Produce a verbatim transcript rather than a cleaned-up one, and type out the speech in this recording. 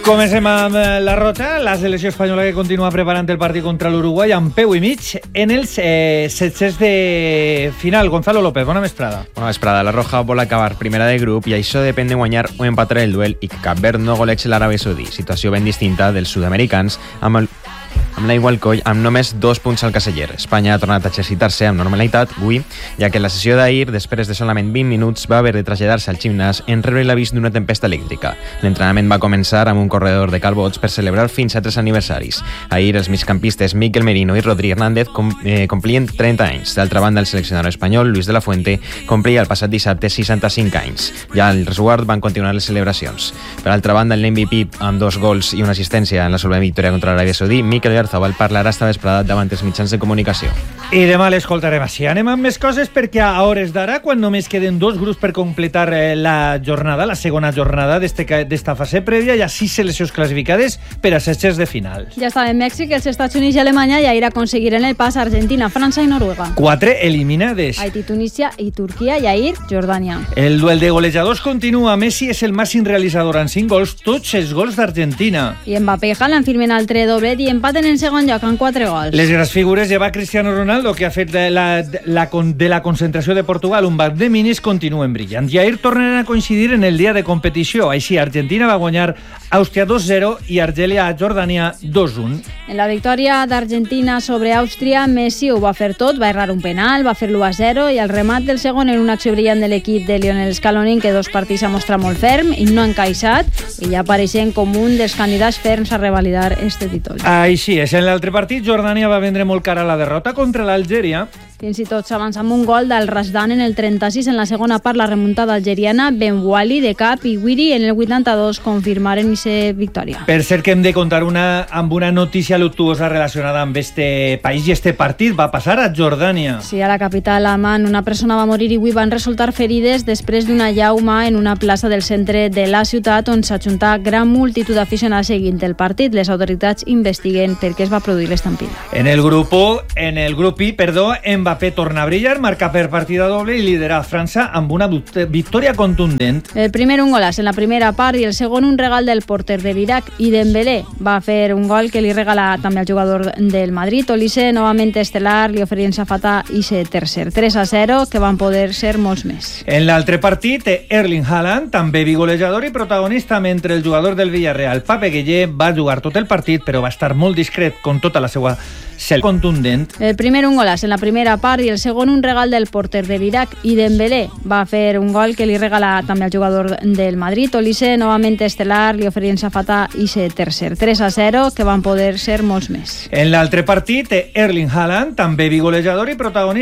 Comencem amb la rota. La selecció espanyola que continua preparant el partit contra l'Uruguai amb peu i mig en els eh, setzents de final. Gonzalo López, bona vesprada. Bona vesprada. La Roja vol acabar primera de grup i això depèn de guanyar o empatar el duel i que Cap Verd no golegi l'Aràbia Saudí. Situació ben distinta dels sud-americans amb el amb l'Igual Coll amb només dos punts al caseller. Espanya ha tornat a exercitar-se amb normalitat avui, ja que la sessió d'ahir, després de solament vint minuts, va haver de traslladar-se al gimnàs en rebre l'avís d'una tempesta elèctrica. L'entrenament va començar amb un corredor de calbots per celebrar fins a tres aniversaris. Ahir els migcampistes Mikel Merino i Rodri Hernández com, eh, complien trenta anys. D'altra banda, el seleccionador espanyol, Luis de la Fuente, complia el passat dissabte seixanta-cinc anys. Ja al resguard van continuar les celebracions. Per altra banda, el M V P amb dos gols i una assistència en la solemne victòria contra l'Aràbia Saudí, Mikel Oyarzabal parlarà esta vesprada davant els mitjans de comunicació. I demà l'escoltarem així. Anem amb més coses perquè a hores d'ara, quan només queden dos grups per completar eh, la jornada, la segona jornada d'esta fase prèvia, hi ha sis seleccions classificades per a setzents de final. Ja estava en Mèxic, els Estats Units i Alemanya, i ahir aconseguiren el pas a Argentina, França i Noruega. Quatre eliminades. Haití, Tunísia i Turquia, i ahir Jordània. El duel de golejadors continua. Messi és el màxim realitzador amb cinc gols, tots els gols d'Argentina. I Mbappé i Haaland firmen altre doblet i empaten en segon lloc amb quatre gols. Les grans figures lleva Cristiano Ronaldo, que ha fet de la, la, de la concentració de Portugal un bat de minis, continuen brillant. I ahir tornen a coincidir en el dia de competició. Així, Argentina va guanyar Àustria dos zero i Argèlia a Jordània dos un. En la victòria d'Argentina sobre Àustria, Messi ho va fer tot, va errar un penal, va fer l'u a zero i el remat del segon en una acció brillant de l'equip de Lionel Scaloni, que dos partits s'ha mostrat molt ferm i no ha encaixat, i ja apareixen com un dels candidats ferms a revalidar este títol. Així és, en l'altre partit Jordània va vendre molt cara la derrota contra l'Algèria. Fins i tot s'avança amb un gol del Rasdan en el trenta-sis. En la segona part, la remuntada algeriana, Ben Wali de cap i Wiri en el vuitanta-dos confirmaren aquesta victòria. Per cert que hem de contar una, amb una notícia luctuosa relacionada amb este país i este partit. Va passar a Jordània. Sí, a la capital Amman, una persona va morir i avui van resultar ferides després d'una llauma en una plaça del centre de la ciutat on s'ajuntà gran multitud d'aficionats seguint el partit. Les autoritats investiguen per què es va produir l'estampida. En el grup en el grup I, perdó, Mbappé torna a brillar, marca per partida doble i lidera a França amb una victòria contundent. El primer un golaç en la primera part i el segon un regal del porter de l'Iraq, i Dembélé va fer un gol que li regala també al jugador del Madrid. Olise, novament estel·lar, li oferien Safata i ser tercer. tres a zero, que van poder ser molts més. En l'altre partit, Erling Haaland, també bigolejador i protagonista, mentre el jugador del Villarreal, Pape Gueye, va jugar tot el partit, però va estar molt discret con tota la seva cel contundent. El primer un golaç en la primera part i el segon un regal del porter de l'Iraq, i Dembélé va fer un gol que li regala també al jugador del Madrid. Olise, novament estel·lar, li oferien Safata i ser tercer. tres a zero, que van poder ser molts més. En l'altre partit, Erling Haaland, també bigolejador i protagonista,